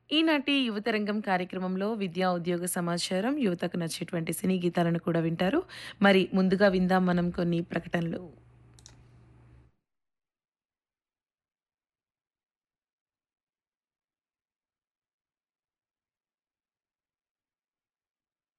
ఈనాటి యువతరంగం కార్యక్రమంలో విద్యా, ఉద్యోగ సమాచారం, యువతకు నచ్చేటువంటి సినీ గీతాలను కూడా వింటారు. మరి ముందుగా విందాం మనం కొన్ని ప్రకటనలు.